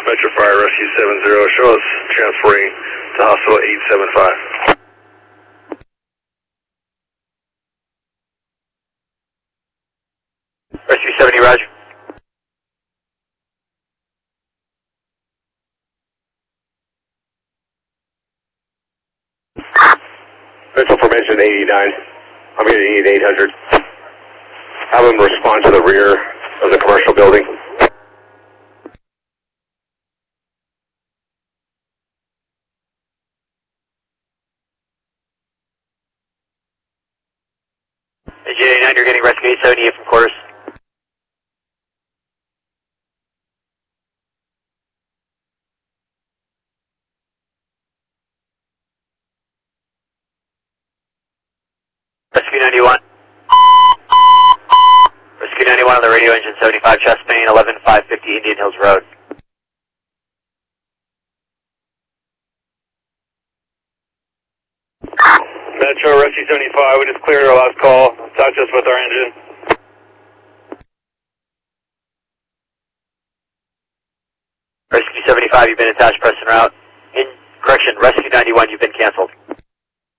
Metro Fire Rescue 70, show us transferring to Hospital 875. Rescue 70, roger. Missile formation 89. I'm getting 800. Have them respond to the rear of the commercial building. Agent 89, you're getting Rescue 878 from quarters. Rescue 91. Rescue 91 on the radio, engine 75, chest main, 11550 Indian Hills Road. Metro Rescue 75, we just cleared our last call. Touch us with our engine. Rescue 75, you've been attached, press en route. Correction, Rescue 91, you've been canceled.